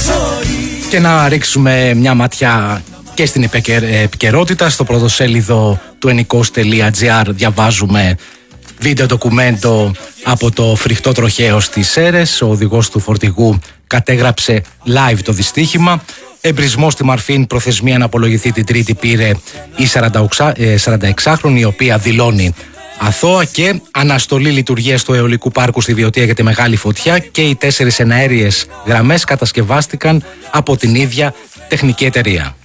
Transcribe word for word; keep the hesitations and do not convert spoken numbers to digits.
Και να ρίξουμε μια ματιά και στην επικαιρότητα. Στο πρωτοσέλιδο του ενικός τελεία τζι άρ διαβάζουμε βίντεο ντοκουμέντο από το φρικτό τροχαίο στις Σέρρες. Ο οδηγός του φορτηγού κατέγραψε live το δυστύχημα. Εμπρισμό στη Μαρφίν, προθεσμία να απολογηθεί την Τρίτη πήρε η σαρανταεξάχρονη, η οποία δηλώνει αθώα. Και αναστολή λειτουργίας του αιωλικού πάρκου στη Βιωτία για τη μεγάλη φωτιά, και οι τέσσερις εναέριες γραμμές κατασκευάστηκαν από την ίδια τεχνική εταιρεία.